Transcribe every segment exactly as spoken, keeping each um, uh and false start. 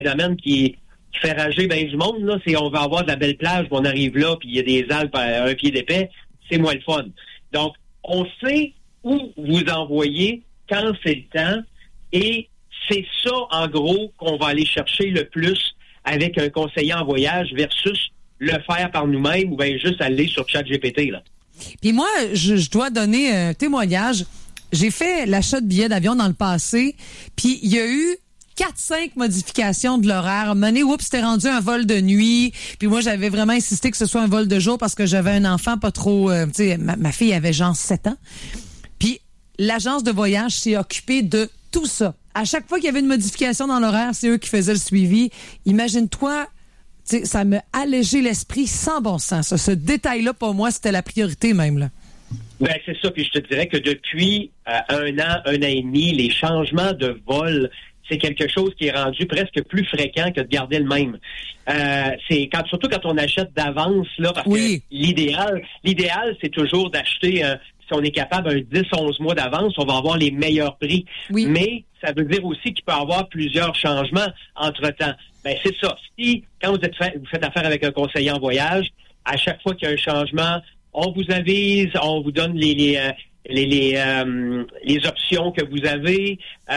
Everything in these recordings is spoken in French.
phénomène qui, qui fait rager bien du monde, là, c'est on va avoir de la belle plage, on arrive là, puis il y a des Alpes à un pied d'épais, c'est moins le fun. Donc, on sait où vous envoyer, quand c'est le temps, et c'est ça, en gros, qu'on va aller chercher le plus avec un conseiller en voyage versus le faire par nous-mêmes ou bien juste aller sur ChatGPT, là. Puis moi, je, je dois donner un témoignage. J'ai fait l'achat de billets d'avion dans le passé, puis il y a eu quatre cinq modifications de l'horaire. À un moment donné, oups, c'était rendu un vol de nuit. Puis moi, j'avais vraiment insisté que ce soit un vol de jour parce que j'avais un enfant pas trop... Euh, tu sais, ma, ma fille avait genre sept ans. Puis l'agence de voyage s'est occupée de tout ça. À chaque fois qu'il y avait une modification dans l'horaire, c'est eux qui faisaient le suivi. Imagine-toi... T'sais, ça m'a allégé l'esprit sans bon sens. Ça. Ce détail-là, pour moi, c'était la priorité même. Là. Ben c'est ça. Puis je te dirais que depuis euh, un an, un an et demi, les changements de vol, c'est quelque chose qui est rendu presque plus fréquent que de garder le même. Euh, c'est quand surtout quand on achète d'avance, là, parce oui. que l'idéal, l'idéal, c'est toujours d'acheter. Euh, si on est capable un dix à onze mois d'avance, on va avoir les meilleurs prix. Oui. Mais ça veut dire aussi qu'il peut y avoir plusieurs changements entre-temps. Ben c'est ça. Si, quand vous, êtes fait, vous faites affaire avec un conseiller en voyage, à chaque fois qu'il y a un changement, on vous avise, on vous donne les les euh, les les, euh, les options que vous avez.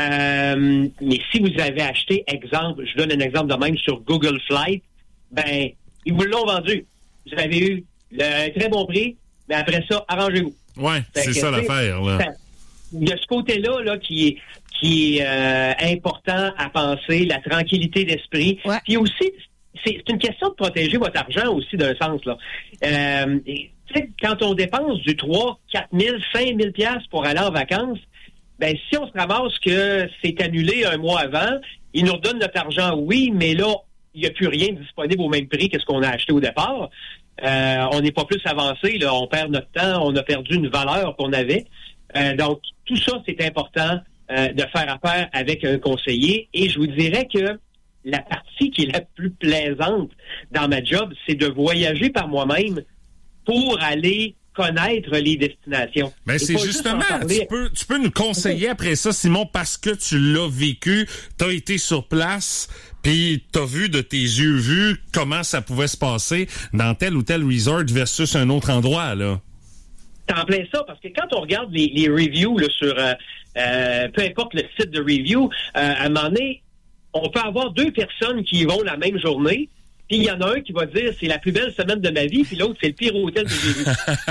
Euh, mais si vous avez acheté, exemple, je donne un exemple de même sur Google Flight, ben ils vous l'ont vendu. Vous avez eu le très bon prix, mais après ça, arrangez-vous. Ouais, c'est ça l'affaire, là. Ça, il y a ce côté-là là qui est qui est euh, important à penser, la tranquillité d'esprit. Ouais. Puis aussi, c'est, c'est une question de protéger votre argent aussi d'un sens, là. Euh, tu sais, quand on dépense du trois, quatre mille, cinq mille piastres pour aller en vacances, ben si on se ramasse que c'est annulé un mois avant, ils nous redonnent notre argent, oui, mais là, il n'y a plus rien disponible au même prix que ce qu'on a acheté au départ. Euh, on n'est pas plus avancé, là, on perd notre temps, on a perdu une valeur qu'on avait. Euh, donc, tout ça, c'est important euh, de faire affaire avec un conseiller. Et je vous dirais que la partie qui est la plus plaisante dans ma job, c'est de voyager par moi-même pour aller connaître les destinations. Ben c'est justement, tu peux, tu peux nous conseiller après ça, Simon, parce que tu l'as vécu, t'as été sur place, puis t'as vu de tes yeux vus comment ça pouvait se passer dans tel ou tel resort versus un autre endroit, là. C'est en plein ça, parce que quand on regarde les, les reviews là, sur euh, euh, peu importe le site de review, euh, à un moment donné, on peut avoir deux personnes qui y vont la même journée, puis il y en a un qui va dire c'est la plus belle semaine de ma vie, puis l'autre c'est le pire hôtel que j'ai vu.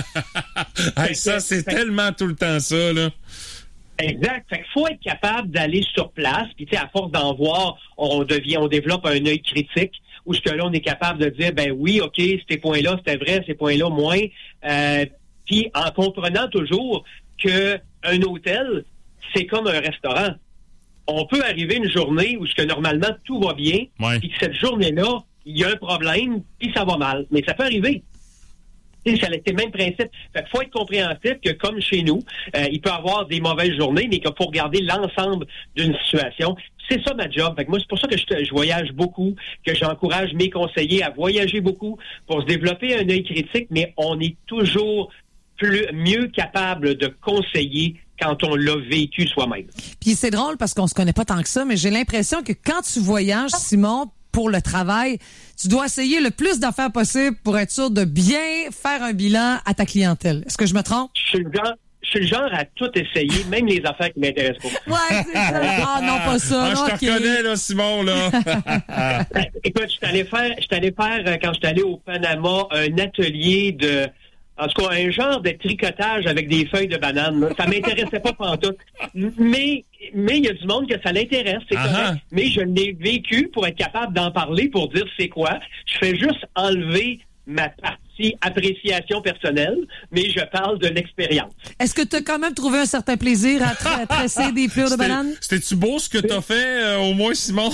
Hey, ça, c'est fait... tellement tout le temps ça, là. Exact. Fait qu'il faut être capable d'aller sur place, puis tu sais, à force d'en voir, on devient, on développe un œil critique, où ce que là, on est capable de dire, ben oui, OK, ces points-là, c'était vrai, ces points-là, moins. Euh, puis en comprenant toujours que un hôtel, c'est comme un restaurant. On peut arriver une journée où ce que normalement tout va bien, ouais. puis que cette journée-là, il y a un problème, puis ça va mal. Mais ça peut arriver. C'est le même principe. Fait qu'il faut être compréhensif que, comme chez nous, euh, il peut y avoir des mauvaises journées, mais qu'il faut regarder l'ensemble d'une situation. C'est ça ma job. Fait que moi, c'est pour ça que je, je voyage beaucoup, que j'encourage mes conseillers à voyager beaucoup pour se développer un œil critique, mais on est toujours plus mieux capable de conseiller quand on l'a vécu soi-même. Puis c'est drôle parce qu'on se connaît pas tant que ça, mais j'ai l'impression que quand tu voyages, Simon, pour le travail, tu dois essayer le plus d'affaires possible pour être sûr de bien faire un bilan à ta clientèle. Est-ce que je me trompe? Je suis le genre, je suis le genre à tout essayer, même les affaires qui m'intéressent pas. Ouais, c'est ça. Ah non, pas ça. Ah, non, je te okay. reconnais, là, Simon, là. Écoute, je suis allé faire, je suis allé faire, quand je suis allé au Panama, un atelier de... En tout cas, un genre de tricotage avec des feuilles de banane. Là. Ça m'intéressait pas pantoute. Mais mais il y a du monde que ça l'intéresse, c'est uh-huh. correct. Mais je l'ai vécu pour être capable d'en parler, pour dire c'est quoi. Je fais juste enlever ma partie appréciation personnelle, mais je parle de l'expérience. Est-ce que tu as quand même trouvé un certain plaisir à, tra- à tresser des fleurs de banane? C'était-tu beau ce que tu as fait, euh, au moins, Simon?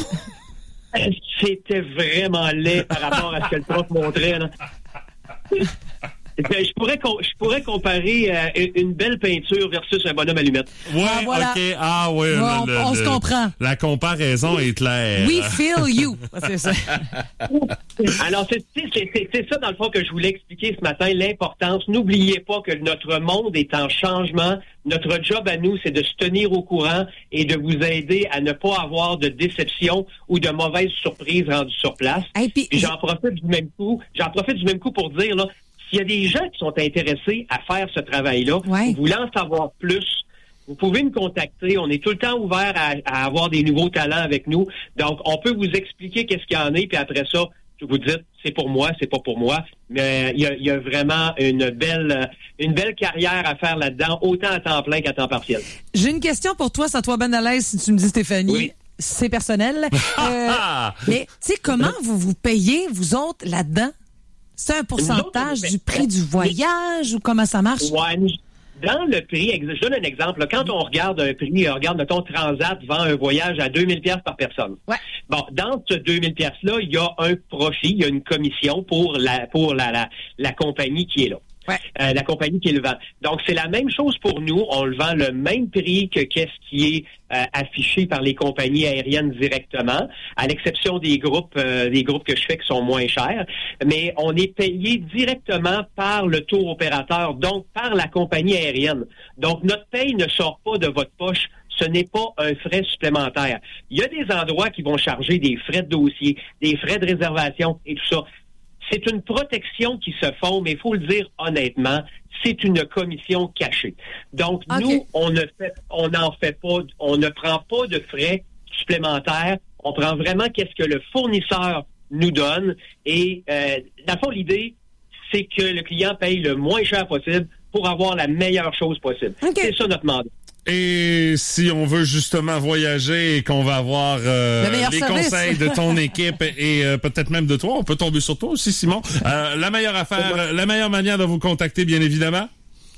C'était vraiment laid par rapport à ce que le prof montrait. Là. Je pourrais, je pourrais comparer euh, une belle peinture versus un bonhomme allumette. Ouais, ah, voilà. OK. Ah, ouais. ouais on, le, on le, se comprend. La comparaison est claire. We feel you. C'est ça. Alors, c'est, c'est, c'est, c'est ça, dans le fond, que je voulais expliquer ce matin, l'importance. N'oubliez pas que notre monde est en changement. Notre job à nous, c'est de se tenir au courant et de vous aider à ne pas avoir de déception ou de mauvaises surprises rendues sur place. Hey, puis, puis j'en profite du même coup, j'en profite du même coup pour dire, là, s'il y a des gens qui sont intéressés à faire ce travail-là, ouais. vous voulez en savoir plus, vous pouvez nous contacter. On est tout le temps ouvert à, à avoir des nouveaux talents avec nous. Donc, on peut vous expliquer qu'est-ce qu'il y en est, puis après ça, vous dites, c'est pour moi, c'est pas pour moi. Mais il y a, y a vraiment une belle une belle carrière à faire là-dedans, autant à temps plein qu'à temps partiel. J'ai une question pour toi, ça te voit ben à l'aise si tu me dis, Stéphanie. Oui. C'est personnel. Euh, mais, tu sais, comment vous vous payez, vous autres, là-dedans? C'est un pourcentage autres, du prix du voyage ou comment ça marche? Ouais, dans le prix, je donne un exemple. Là, quand on regarde un prix, on regarde, mettons, Transat vend un voyage à deux mille dollars par personne. Ouais. Bon, dans ce deux mille dollars-là, il y a un profit, il y a une commission pour la pour la, la, la compagnie qui est là. Ouais. Euh, la compagnie qui le vend. Donc, c'est la même chose pour nous. On le vend le même prix que qu'est-ce qui est euh, affiché par les compagnies aériennes directement, à l'exception des groupes euh, des groupes que je fais qui sont moins chers. Mais on est payé directement par le tour opérateur, donc par la compagnie aérienne. Donc, notre paye ne sort pas de votre poche. Ce n'est pas un frais supplémentaire. Il y a des endroits qui vont charger des frais de dossier, des frais de réservation et tout ça. C'est une protection qui se font, mais il faut le dire honnêtement, c'est une commission cachée. Donc, okay. nous, on ne fait, on n'en fait pas, on ne prend pas de frais supplémentaires. On prend vraiment qu'est-ce que le fournisseur nous donne. Et, euh, dans le fond, l'idée, c'est que le client paye le moins cher possible pour avoir la meilleure chose possible. Okay. C'est ça notre mandat. Et si on veut justement voyager et qu'on va avoir euh, les service. conseils de ton équipe et euh, peut-être même de toi, on peut tomber sur toi aussi, Simon. Euh, la meilleure affaire, la meilleure manière de vous contacter, bien évidemment?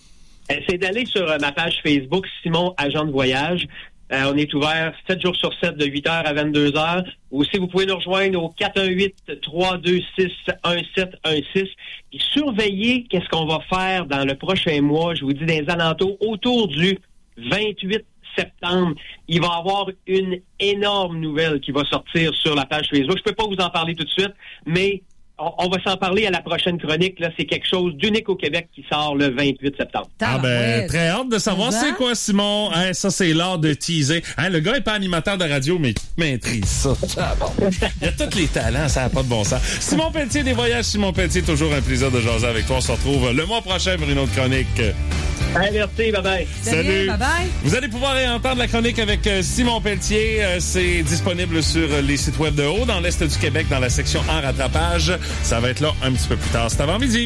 C'est d'aller sur ma page Facebook, Simon, agent de voyage. Euh, on est ouvert sept jours sur sept de huit heures à vingt-deux heures. Ou si vous pouvez nous rejoindre au quatre un huit, trois deux six, un sept un six. Et surveillez qu'est-ce qu'on va faire dans le prochain mois. Je vous dis des alentours autour du vingt-huit septembre, il va y avoir une énorme nouvelle qui va sortir sur la page Facebook. Je peux pas vous en parler tout de suite, mais on, on va s'en parler à la prochaine chronique. Là, c'est quelque chose d'unique au Québec qui sort le vingt-huit septembre. Ah ben, très hâte de savoir c'est quoi, Simon. Hein, ça, c'est l'art de teaser. Hein, le gars est pas animateur de radio, mais il maîtrise ça. Ah, bon. Il y a tous les talents, ça n'a pas de bon sens. Simon Pelletier des Voyages. Simon Pelletier, toujours un plaisir de jaser avec toi. On se retrouve le mois prochain pour une autre chronique. Hey, merci, bye bye. Salut. Bye bye. Vous allez pouvoir entendre la chronique avec euh, Simon Pelletier. Euh, c'est disponible sur les sites web de Haut, dans l'Est du Québec, dans la section en rattrapage. Ça va être là un petit peu plus tard. C'est avant midi.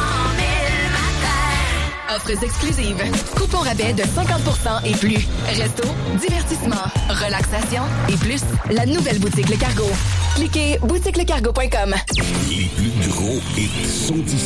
Offres exclusives. Coupon rabais de cinquante pour cent et plus. Resto, divertissement, relaxation et plus. La nouvelle boutique Le Cargo. Cliquez boutique le cargo point com. Les plus gros hits sont ici.